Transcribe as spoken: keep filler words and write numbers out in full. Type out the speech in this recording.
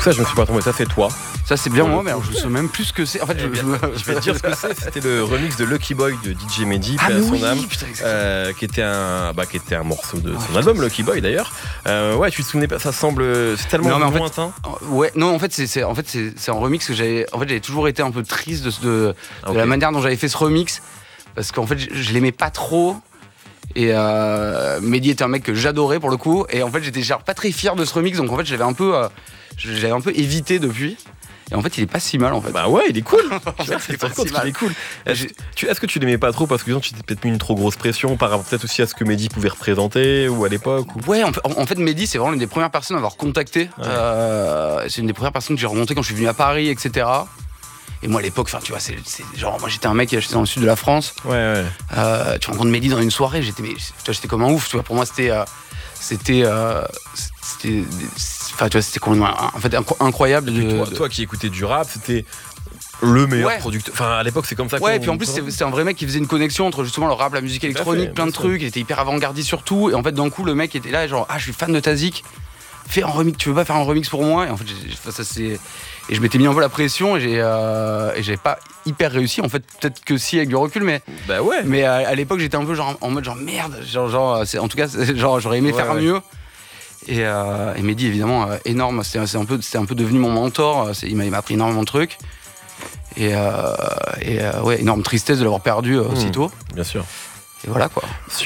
Donc ça, je me suis pas trompé, ça c'est toi. Ça c'est bien Pour le moi, mais alors coup, je sais même plus ce que c'est. En fait, je, Eh bien, je- je vais te dire ce que c'est. C'était le remix de Lucky Boy de D J Mehdi, Ah paix mais à son oui, âme, putain, exactement. euh, qui était un, bah, qui était un morceau de son Ouais, album Lucky Boy d'ailleurs. Euh, ouais, tu te souvenais pas, ça semble, c'est tellement Non, mais en fait- lointain. Ouais, non, en fait, c'est, c'est, en fait, c'est, c'est un remix que j'avais. En fait, j'avais toujours été un peu triste de, de, de Ah, ok. la manière dont j'avais fait ce remix, parce qu'en fait, je, je l'aimais pas trop. Et euh, Mehdi était un mec que j'adorais pour le coup, et en fait, j'étais genre pas très fier de ce remix, donc en fait, j'avais un peu, euh, j'avais un peu évité depuis. Et en fait, il est pas si mal en fait. Bah ouais, il est cool. En fait, Tu il est pas te rends compte si qu'il mal. est cool. Est-ce, J'ai- tu- est-ce que tu l'aimais pas trop parce que tu t'es peut-être mis une trop grosse pression par rapport peut-être aussi à ce que Mehdi pouvait représenter ou à l'époque ou... Ouais, en fait, en fait, Mehdi, c'est vraiment une des premières personnes à avoir contacté. Ouais. Euh, c'est une des premières personnes que j'ai rencontrées quand je suis venu à Paris, et cetera. Et moi, à l'époque, enfin, tu vois, c'est, c'est genre, moi, j'étais un mec, j'étais dans le sud de la France. Ouais, ouais. Euh, tu rencontres Mehdi dans une soirée, j'étais, mais, tu vois, j'étais comme un ouf. Tu vois, pour moi, c'était, euh, c'était, euh, c'était, enfin, tu vois, c'était complètement, en fait, incro- incroyable. De, Toi, de- toi qui écoutais du rap, c'était le meilleur Ouais. producteur. Enfin, à l'époque, c'est comme ça. Ouais, qu'on- et puis en plus, c'est, c'est un vrai mec qui faisait une connexion entre justement le rap, la musique électronique, fait, plein de bien sûr. trucs. Il était hyper avant-gardiste sur tout. Et en fait, d'un coup, le mec était là, genre, ah, je suis fan de ta zik. Fais un remix, tu veux pas faire un remix pour moi? Et en fait, j'ai- j'ai- ça c'est. Et je m'étais mis un peu la pression et j'ai euh, et j'avais pas hyper réussi. En fait, peut-être que si avec du recul, mais Bah ouais. mais à, à l'époque, j'étais un peu genre en mode genre merde, genre genre c'est, en tout cas, c'est- genre j'aurais aimé Ouais, faire ouais. mieux. Et, euh, et Mehdi, évidemment, euh, énorme. C'est, c'est un peu, c'est un peu devenu mon mentor. C'est, il m'a, il m'a appris énormément de trucs. Et, euh, et euh, ouais, énorme tristesse de l'avoir perdu euh, Mmh. aussitôt. Bien sûr. Et voilà quoi.